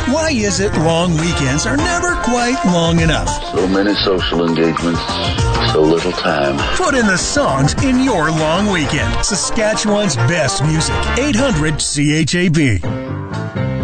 Why is it long weekends are never quite long enough? So many social engagements, so little time. Put in the songs in your long weekend. Saskatchewan's best music. 800 CHAB.